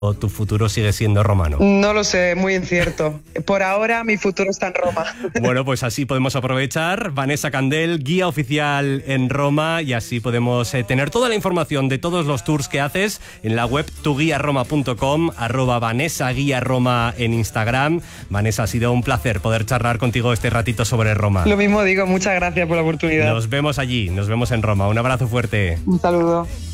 ¿O tu futuro sigue siendo romano? No lo sé, muy incierto. Por ahora mi futuro está en Roma. Bueno, pues así podemos aprovechar. Vanessa Candel, guía oficial en Roma, y así podemos tener toda la información de todos los tours que haces en la web tuguiaroma.com, @VanessaGuiaRoma en Instagram. Vanessa, ha sido un placer poder charlar contigo este ratito sobre Roma. Lo mismo digo, muchas gracias por la oportunidad. Nos vemos allí, nos vemos en Roma. Un abrazo fuerte. Un saludo.